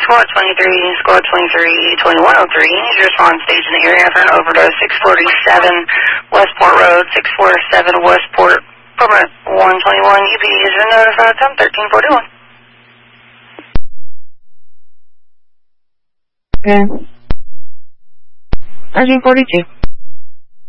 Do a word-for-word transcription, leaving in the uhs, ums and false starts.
Squad twenty-three, Squad twenty-three, twenty-one oh three. You need to respond stage in the area after an overdose. six forty-seven Westport Road, six forty-seven Westport. Permit one twenty-one. U P has been notified. Time thirteen forty-one. Okay. thirteen forty-two.